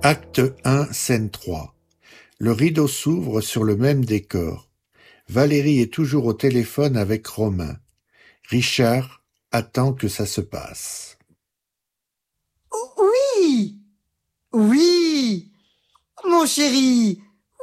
Acte 1, scène 3. Le rideau s'ouvre sur le même décor. Valérie est toujours au téléphone avec Romain. Richard attend que ça se passe. Oui, oui, mon chéri,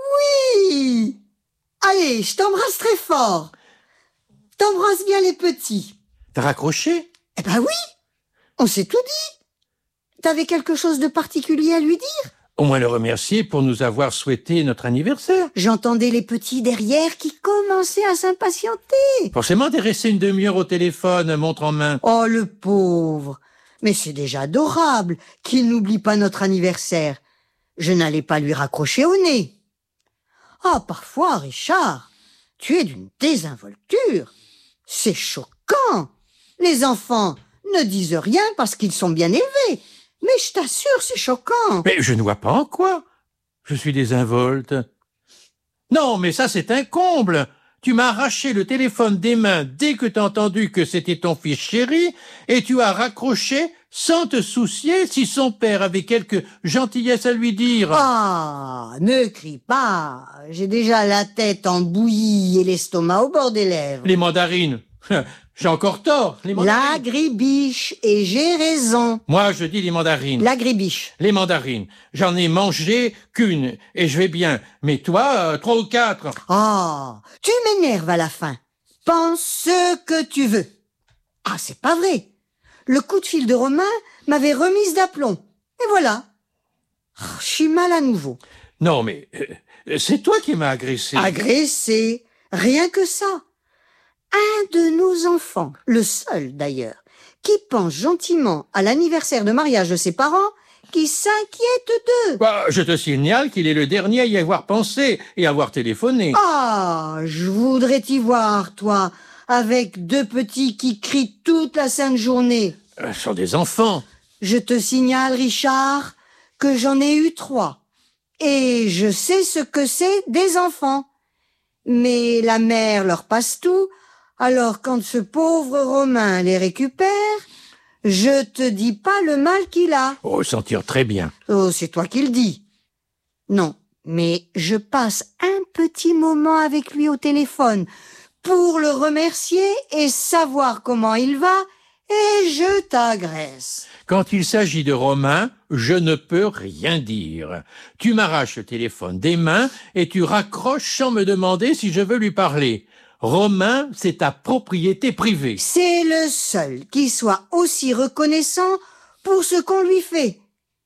oui. Allez, je t'embrasse très fort. T'embrasses bien les petits. T'as raccroché? Eh ben oui, on s'est tout dit. T'avais quelque chose de particulier à lui dire? Au moins le remercier pour nous avoir souhaité notre anniversaire. J'entendais les petits derrière qui commençaient à s'impatienter. Forcément, t'es resté une demi-heure au téléphone, montre en main. Oh, le pauvre. Mais c'est déjà adorable qu'il n'oublie pas notre anniversaire. Je n'allais pas lui raccrocher au nez. Ah, parfois, Richard, tu es d'une désinvolture. C'est choquant. Les enfants ne disent rien parce qu'ils sont bien élevés. Mais je t'assure, c'est choquant. Mais je ne vois pas en quoi. Je suis désinvolte. Non, mais ça, c'est un comble. Tu m'as arraché le téléphone des mains dès que t'as entendu que c'était ton fils chéri et tu as raccroché sans te soucier si son père avait quelque gentillesse à lui dire. Ah, ne crie pas. J'ai déjà la tête en bouillie et l'estomac au bord des lèvres. Les mandarines. J'ai encore tort. Les mandarines. L'agribiche, et j'ai raison. Moi, je dis les mandarines. L'agribiche. Les mandarines. J'en ai mangé qu'une et je vais bien. Mais toi, 3 ou 4. Ah, tu m'énerves à la fin. Pense ce que tu veux. Ah, c'est pas vrai. Le coup de fil de Romain m'avait remise d'aplomb. Et voilà. Oh, je suis mal à nouveau. Non, mais c'est toi qui m'as agressé. Agressé. Rien que ça. Un de nos enfants, le seul d'ailleurs, qui pense gentiment à l'anniversaire de mariage de ses parents, qui s'inquiète d'eux. Bah, je te signale qu'il est le dernier à y avoir pensé et à avoir téléphoné. Ah, je voudrais t'y voir, toi, avec deux petits qui crient toute la sainte journée. Ce sont des enfants. Je te signale, Richard, que j'en ai eu 3. Et je sais ce que c'est des enfants. Mais la mère leur passe tout. Alors quand ce pauvre Romain les récupère, je te dis pas le mal qu'il a. Oh, sentir très bien. Oh, c'est toi qui le dis. Non, mais je passe un petit moment avec lui au téléphone pour le remercier et savoir comment il va, et je t'agresse. Quand il s'agit de Romain, je ne peux rien dire. Tu m'arraches le téléphone des mains et tu raccroches sans me demander si je veux lui parler. Romain, c'est ta propriété privée. C'est le seul qui soit aussi reconnaissant pour ce qu'on lui fait.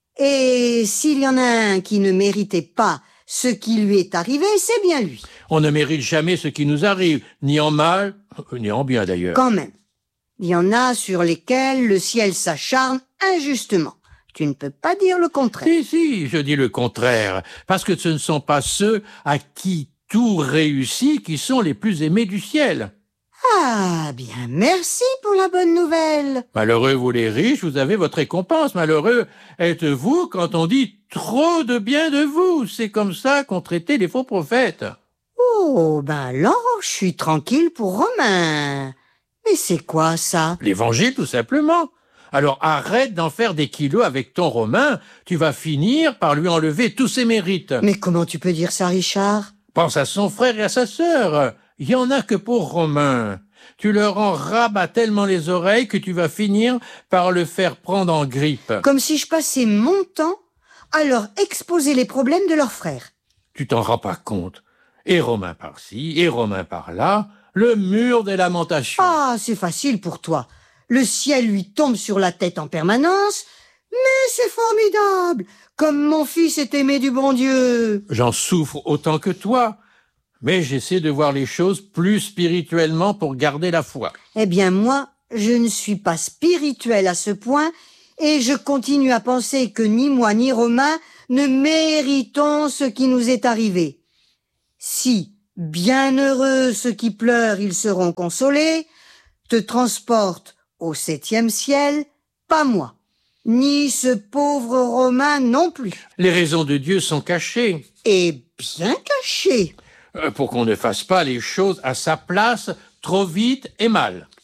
Et s'il y en a un qui ne méritait pas ce qui lui est arrivé, c'est bien lui. On ne mérite jamais ce qui nous arrive, ni en mal, ni en bien d'ailleurs. Quand même, il y en a sur lesquels le ciel s'acharne injustement. Tu ne peux pas dire le contraire. Si, je dis le contraire, parce que ce ne sont pas ceux à qui tout réussit qui sont les plus aimés du ciel. Ah, bien, merci pour la bonne nouvelle. Malheureux vous les riches, vous avez votre récompense. Malheureux êtes-vous quand on dit trop de bien de vous. C'est comme ça qu'on traitait les faux prophètes. Oh, ben alors, je suis tranquille pour Romain. Mais c'est quoi ça? L'évangile, tout simplement. Alors arrête d'en faire des kilos avec ton Romain. Tu vas finir par lui enlever tous ses mérites. Mais comment tu peux dire ça, Richard? Pense à son frère et à sa sœur. Il y en a que pour Romain. Tu leur en rabats tellement les oreilles que tu vas finir par le faire prendre en grippe. Comme si je passais mon temps à leur exposer les problèmes de leur frère. Tu t'en rends pas compte. Et Romain par-ci, et Romain par-là, le mur des lamentations. Ah, c'est facile pour toi. Le ciel lui tombe sur la tête en permanence. Mais c'est formidable, comme mon fils est aimé du bon Dieu. J'en souffre autant que toi, mais j'essaie de voir les choses plus spirituellement pour garder la foi. Eh bien, moi, je ne suis pas spirituel à ce point, et je continue à penser que ni moi ni Romain ne méritons ce qui nous est arrivé. Si, bienheureux ceux qui pleurent, ils seront consolés, te transporte au 7e ciel, pas moi. Ni ce pauvre Romain non plus. Les raisons de Dieu sont cachées. Et bien cachées. Pour qu'on ne fasse pas les choses à sa place trop vite et mal.